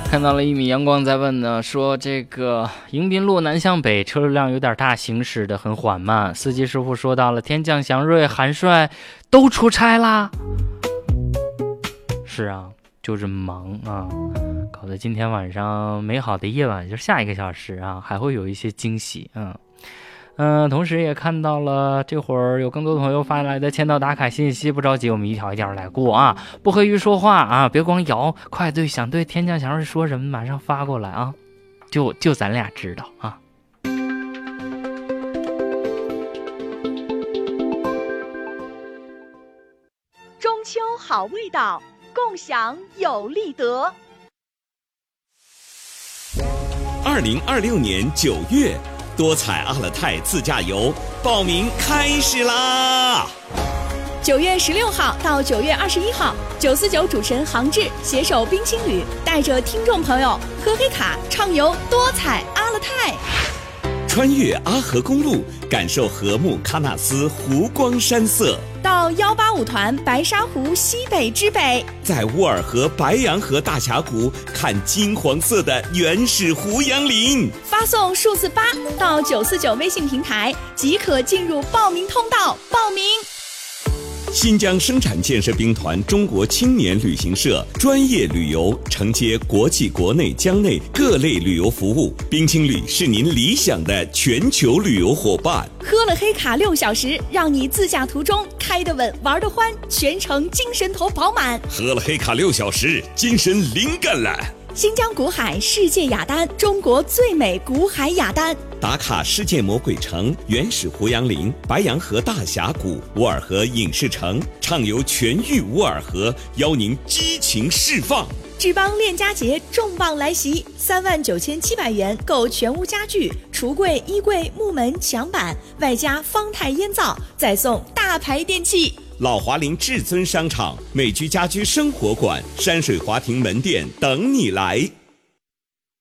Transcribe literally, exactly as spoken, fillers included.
看到了一米阳光在问呢，说这个迎宾路南向北车流量有点大，行驶的很缓慢。司机师傅说到了天降祥瑞、韩帅都出差啦。是啊，就是忙啊，搞得今天晚上美好的夜晚，就是下一个小时啊，还会有一些惊喜。嗯嗯、呃，同时也看到了这会儿有更多的朋友发来的签到打卡信息，不着急，我们一条一条来过啊，不和鱼说话啊，别光摇，快对想对天降祥瑞说什么，马上发过来啊，就就咱俩知道啊。 中秋好味道，共享有利得。 二零二六年九月，多彩阿勒泰自驾游报名开始啦！ 九月十六号到九月二十一号，九四九主持人杭志携手冰青旅，带着听众朋友喝黑卡畅游多彩阿勒泰， 穿越阿河公路，感受禾木喀纳斯湖光山色。 到幺八五团白沙湖西北之北， 在乌尔河白洋河大峡谷看金黄色的原始胡杨林。 发送数字八到九四九微信平台，即可进入报名通道报名。 新疆生产建设兵团中国青年旅行社专业旅游，承接国际国内疆内各类旅游服务，冰青旅是您理想的全球旅游伙伴。 喝了黑卡六小时，让你自驾途中开得稳玩得欢，全程精神头饱满。 喝了黑卡六小时，精神灵感了。 新疆古海世界雅丹，中国最美古海雅丹。 打卡世界魔鬼城、原始胡杨林、白洋河大峡谷、乌尔河影视城，畅游全域乌尔河，邀您激情释放。 志邦链家节重磅来袭，三万九千七百元购全屋家具、橱柜、衣柜、木门、墙板，外加方太烟灶，再送大牌电器。 老华林至尊商场、美居家居生活馆、山水华庭门店等你来。